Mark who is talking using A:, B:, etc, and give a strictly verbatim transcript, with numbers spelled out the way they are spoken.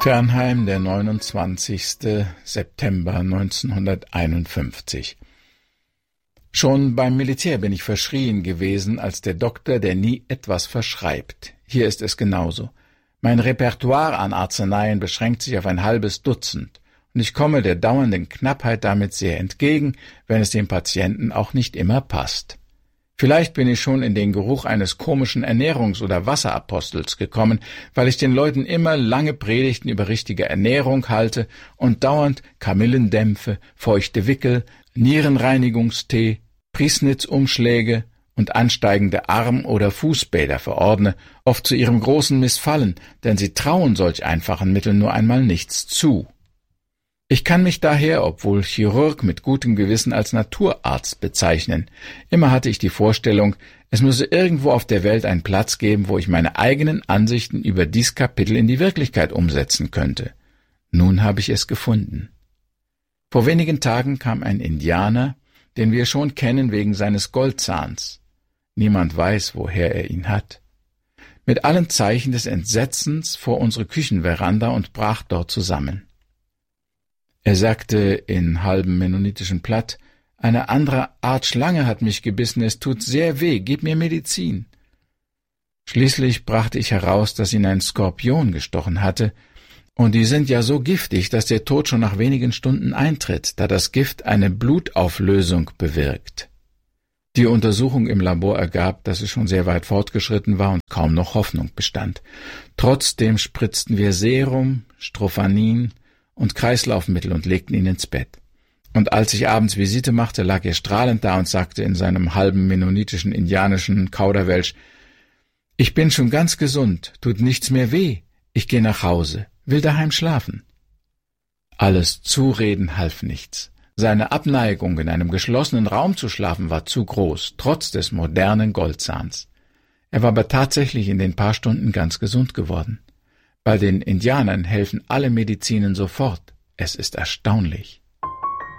A: Fernheim, der neunundzwanzigste September neunzehnhunderteinundfünfzig. Schon beim Militär bin ich verschrien gewesen als der Doktor, der nie etwas verschreibt. Hier ist es genauso. Mein Repertoire an Arzneien beschränkt sich auf ein halbes Dutzend, und ich komme der dauernden Knappheit damit sehr entgegen, wenn es dem Patienten auch nicht immer passt. Vielleicht bin ich schon in den Geruch eines komischen Ernährungs- oder Wasserapostels gekommen, weil ich den Leuten immer lange Predigten über richtige Ernährung halte und dauernd Kamillendämpfe, feuchte Wickel, Nierenreinigungstee, Priesnitzumschläge und ansteigende Arm- oder Fußbäder verordne, oft zu ihrem großen Missfallen, denn sie trauen solch einfachen Mitteln nur einmal nichts zu. Ich kann mich daher, obwohl Chirurg, mit gutem Gewissen als Naturarzt bezeichnen. Immer hatte ich die Vorstellung, es müsse irgendwo auf der Welt einen Platz geben, wo ich meine eigenen Ansichten über dies Kapitel in die Wirklichkeit umsetzen könnte. Nun habe ich es gefunden. Vor wenigen Tagen kam ein Indianer, den wir schon kennen wegen seines Goldzahns. Niemand weiß, woher er ihn hat. Mit allen Zeichen des Entsetzens vor unsere Küchenveranda und brach dort zusammen. Er sagte in halbem mennonitischen Platt, »Eine andere Art Schlange hat mich gebissen, es tut sehr weh, gib mir Medizin.« Schließlich brachte ich heraus, dass ihn ein Skorpion gestochen hatte, und die sind ja so giftig, dass der Tod schon nach wenigen Stunden eintritt, da das Gift eine Blutauflösung bewirkt. Die Untersuchung im Labor ergab, dass es schon sehr weit fortgeschritten war und kaum noch Hoffnung bestand. Trotzdem spritzten wir Serum, Strophanin und Kreislaufmittel und legten ihn ins Bett. Und als ich abends Visite machte, lag er strahlend da und sagte in seinem halben mennonitischen, indianischen Kauderwelsch, »Ich bin schon ganz gesund, tut nichts mehr weh, ich gehe nach Hause, will daheim schlafen.« Alles Zureden half nichts. Seine Abneigung, in einem geschlossenen Raum zu schlafen, war zu groß, trotz des modernen Goldzahns. Er war aber tatsächlich in den paar Stunden ganz gesund geworden. Bei den Indianern helfen alle Medizinen sofort. Es ist erstaunlich.